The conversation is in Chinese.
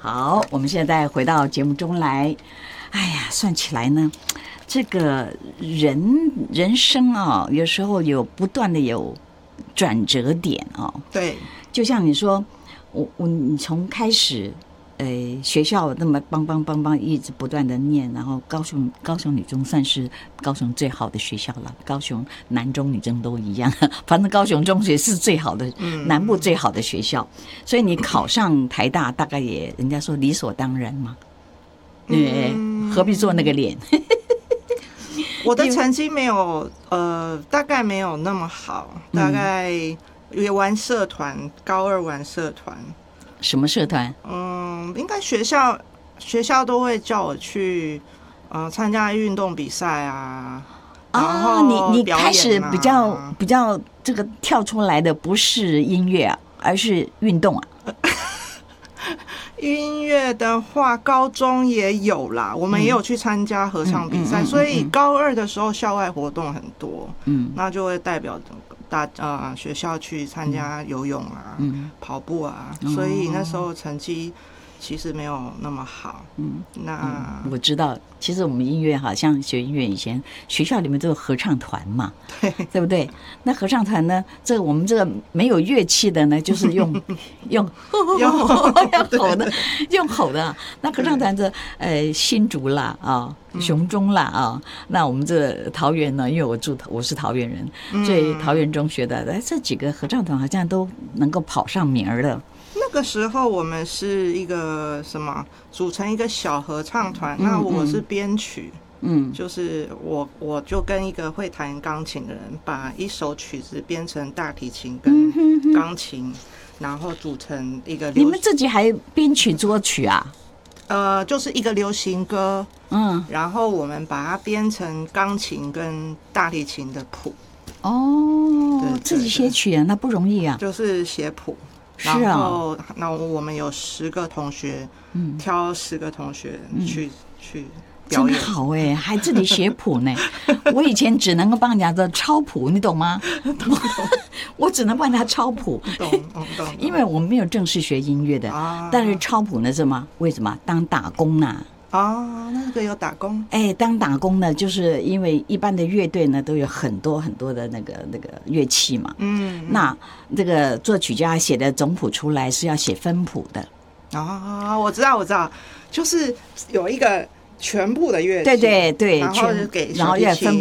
好，我们现在回到节目中来。哎呀，算起来呢，这个人生啊，有时候有不断的有转折点啊。 对， 就像你说，你从开始，学校那么邦一直不断的念，然后高雄女中算是高雄最好的学校了，高雄南中女中都一样，反正高雄中学是最好的，南部最好的学校，所以你考上台大，大概也人家说理所当然嘛，何必做那个脸？ 我的成绩没有，大概没有那么好，大概也玩社团，高二玩社团。 什么社团？ 应该学校都会叫我去，参加运动比赛啊。 你开始比较这个跳出来的不是音乐啊，而是运动啊。 音乐的话，高中也有啦，我们也有去参加合唱比赛，所以高二的时候校外活动很多，那就会代表学校去参加游泳啊、跑步啊，所以那时候成绩其实没有那么好。我知道，其实我们音乐好像学音乐以前学校里面都有合唱团嘛，对不对？那合唱团呢，我们这个没有乐器的呢，就是用吼的。那合唱团新竹啦啊，雄中啦啊，那我们这桃园呢，因为我是桃园人，所以桃园中学的这几个合唱团好像都能够跑上名儿了。 那个时候我们是一个组成一个小合唱团，那我是编曲，就是我就跟一个会弹钢琴的人，把一首曲子编成大提琴跟钢琴，然后组成一个你们自己还编曲作曲啊？ 就是一个流行歌，然后我们把它编成钢琴跟大提琴的谱。 对，自己写曲啊，那不容易啊。 就是写谱。然后，那我们有10个同学，挑10个同学去表演， 真好哎，还自己写谱呢。我以前只能够帮人家的抄谱，你懂吗？我只能帮他抄谱， 懂。 因为我们没有正式学音乐的，但是抄谱呢，为什么当打工呢？ 那个有打工。 当打工呢，就是因为一般的乐队呢都有很多很多的那个乐器嘛。那这个作曲家写的总谱出来是要写分谱的。 我知道，就是有一个全部的乐器， 对， 然后要分